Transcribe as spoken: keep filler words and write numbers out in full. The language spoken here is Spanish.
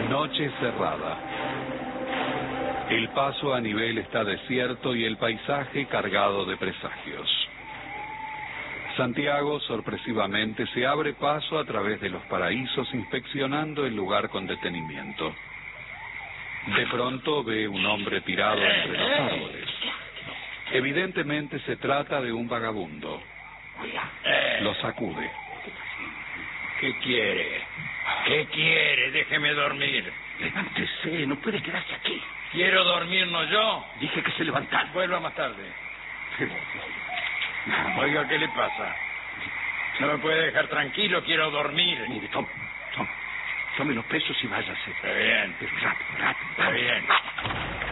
Noche cerrada. El paso a nivel está desierto y el paisaje cargado de presagios. Santiago sorpresivamente se abre paso a través de los paraísos inspeccionando el lugar con detenimiento. De pronto ve un hombre tirado entre los árboles. Evidentemente se trata de un vagabundo. Lo sacude. ¿Qué quiere? ¿Qué quiere? Déjeme dormir. Levántese, no puede quedarse aquí. ¿Quiero dormir, no yo? Dije que se levantara. Vuelva más tarde. Oiga, ¿qué le pasa? ¿No me puede dejar tranquilo? Quiero dormir. Mire, tome, tome. Tome los pesos y váyase. Está bien. Pero rápido, rápido. Está bien.